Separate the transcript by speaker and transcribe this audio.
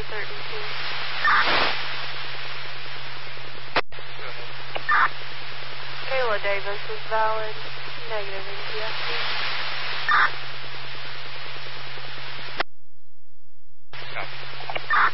Speaker 1: uncertainty.
Speaker 2: Go ahead.
Speaker 1: Kayla Davis is valid. Negative NTSC.